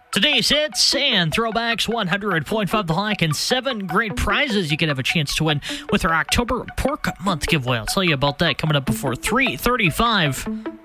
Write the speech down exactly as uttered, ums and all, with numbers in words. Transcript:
Today's hits and throwbacks, one hundred point five The Hike, and seven great prizes you can have a chance to win with our October Pork Month giveaway. I'll tell you about that coming up before three thirty-five.